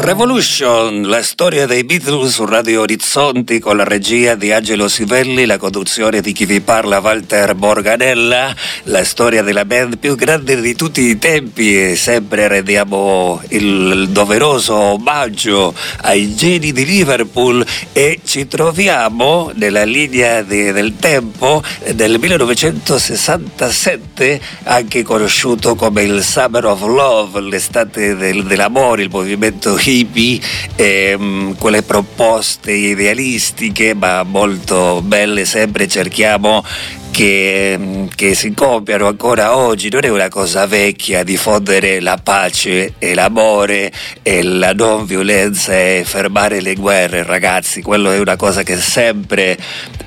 Revolution, la storia dei Beatles su Radio Orizzonti con la regia di Angelo Sivelli, la conduzione di chi vi parla Walter Borganella, la storia della band più grande di tutti i tempi, e sempre rendiamo il doveroso omaggio ai geni di Liverpool e ci troviamo nella linea del tempo del 1967, anche conosciuto come il Summer of Love, l'estate dell'amore, il movimento hippie, quelle proposte idealistiche ma molto belle, sempre cerchiamo che si compiano ancora oggi. Non è una cosa vecchia diffondere la pace e l'amore e la non violenza e fermare le guerre, ragazzi, quello è una cosa che è sempre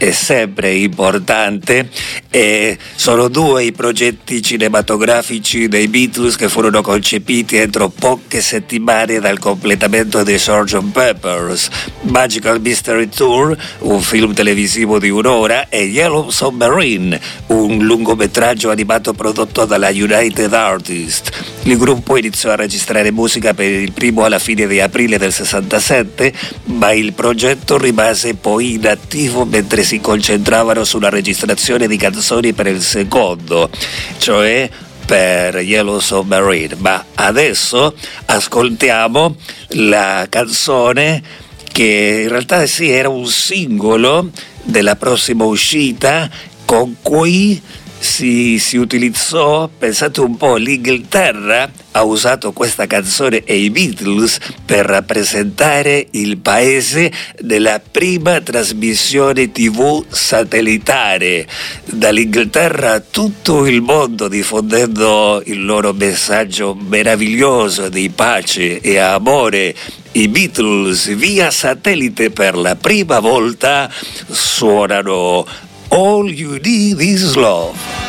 importante. E sono due i progetti cinematografici dei Beatles che furono concepiti entro poche settimane dal completamento di Sgt. Pepper's Magical Mystery Tour, un film televisivo di un'ora, e Yellow Submarine, un lungometraggio animato prodotto dalla United Artists. Il gruppo iniziò a registrare musica per il primo alla fine di aprile del 67, ma il progetto rimase poi inattivo mentre si concentravano sulla registrazione di canzoni per il secondo, cioè per Yellow Submarine. Ma adesso ascoltiamo la canzone che in realtà sì era un singolo della prossima uscita, con cui si utilizzò, pensate un po', l'Inghilterra ha usato questa canzone e i Beatles per rappresentare il paese nella prima trasmissione TV satellitare. Dall'Inghilterra a tutto il mondo, diffondendo il loro messaggio meraviglioso di pace e amore. I Beatles via satellite per la prima volta suonano All You Need Is Love.